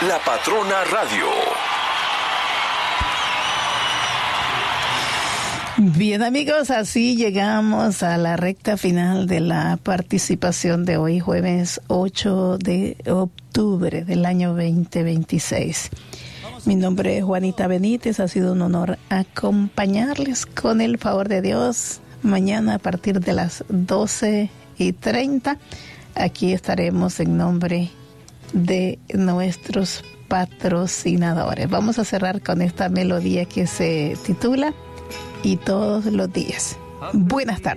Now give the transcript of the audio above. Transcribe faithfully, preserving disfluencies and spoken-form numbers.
La Patrona Radio. Bien, amigos, así llegamos a la recta final de la participación de hoy, jueves ocho de octubre del año veinte veintiséis. Mi nombre es Juanita Benítez, ha sido un honor acompañarles con el favor de Dios. Mañana a partir de las doce y treinta, aquí estaremos en nombre de nuestros patrocinadores. Vamos a cerrar con esta melodía que se titula Y todos los días. Buenas tardes.